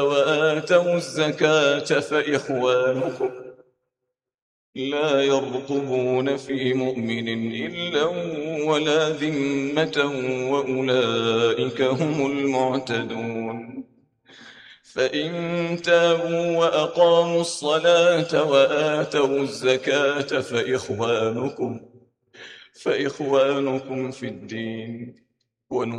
وآتوا الزكاة فإخوانكم لا يرقبون في مؤمن إلا ولا ذمة وأولئك هم المعتدون فإن تابوا وأقاموا الصلاة وآتوا الزكاة فإخوانكم في الدين